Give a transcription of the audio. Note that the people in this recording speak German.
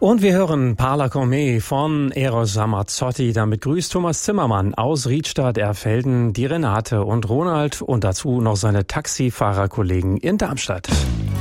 Und wir hören Parla con me von Eros Ramazzotti. Damit grüßt Thomas Zimmermann aus Riedstadt-Erfelden, die Renate und Ronald und dazu noch seine Taxifahrerkollegen in Darmstadt.